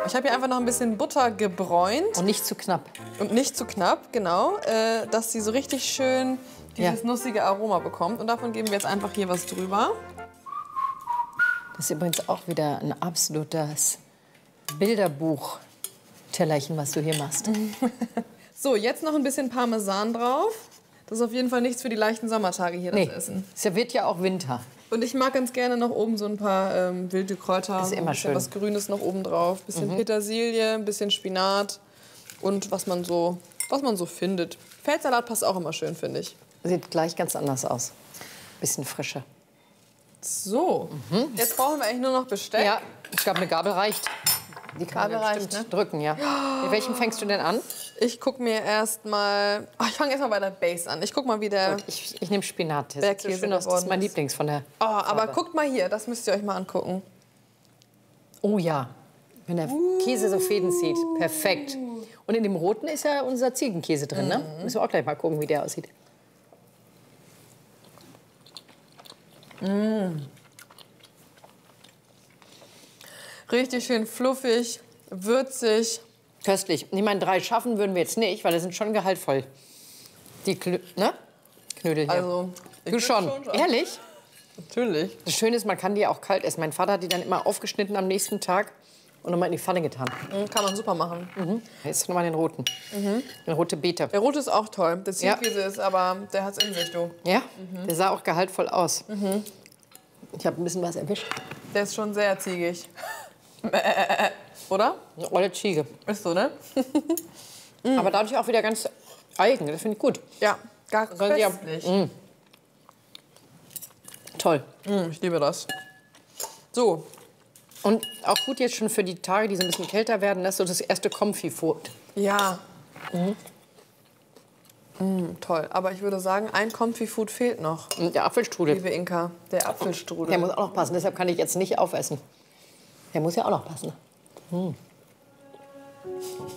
Ich habe hier einfach noch ein bisschen Butter gebräunt. Und nicht zu knapp. Und nicht zu knapp, genau. Dass sie so richtig schön dieses nussige Aroma bekommt. Und davon geben wir jetzt einfach hier was drüber. Das ist übrigens auch wieder ein absolutes Bilderbuch-Tellerchen, was du hier machst. So, jetzt noch ein bisschen Parmesan drauf. Das ist auf jeden Fall nichts für die leichten Sommertage hier, das Essen. Es wird ja auch Winter. Und ich mag ganz gerne noch oben so ein paar wilde Kräuter. Ist immer schön. Was Grünes noch oben drauf. Bisschen Petersilie, ein bisschen Spinat und was man so findet. Feldsalat passt auch immer schön, finde ich. Sieht gleich ganz anders aus. Bisschen frischer. So, jetzt brauchen wir eigentlich nur noch Besteck. Ja, ich glaube, eine Gabel reicht. Die kann man reicht, bestimmt drücken, ja. Mit welchem fängst du denn an? Ich gucke mir erstmal. Ich fange erstmal bei der Base an. Ich guck mal, wie der. Gut, ich nehme Spinat. Das Bergkäse sieht schön aus. Das ist mein geworden Lieblings von der. Oh, aber guckt mal hier, das müsst ihr euch mal angucken. Oh ja, wenn der Käse so Fäden zieht. Perfekt. Und in dem roten ist ja unser Ziegenkäse drin, ne? Müssen wir auch gleich mal gucken, wie der aussieht. Richtig schön fluffig, würzig. Köstlich. Ich meine, 3 schaffen würden wir jetzt nicht, weil die sind schon gehaltvoll. Die Knödel hier. Also, du schon. Ehrlich? Natürlich. Das Schöne ist, man kann die auch kalt essen. Mein Vater hat die dann immer aufgeschnitten am nächsten Tag und nochmal in die Pfanne getan. Kann man super machen. Jetzt nochmal den roten. Den rote Beete. Der rote ist auch toll. Der Ziegenkäse ist aber, der hat's in sich, du. Ja, der sah auch gehaltvoll aus. Ich habe ein bisschen was erwischt. Der ist schon sehr ziegig. Oder? Eine olle Ziege. Ist so, ne? Aber dadurch auch wieder ganz eigen. Das finde ich gut. Ja, gar Ja, köstlich. toll. Ich liebe das. So, Und auch gut jetzt schon für die Tage, die so ein bisschen kälter werden, das ist so das erste Comfy-Food. ja. Toll. Aber ich würde sagen, ein Comfy-Food fehlt noch, Und der Apfelstrudel, liebe Inka. Der Apfelstrudel. der muss auch noch passen. Deshalb kann ich jetzt nicht aufessen. Der muss ja auch noch passen.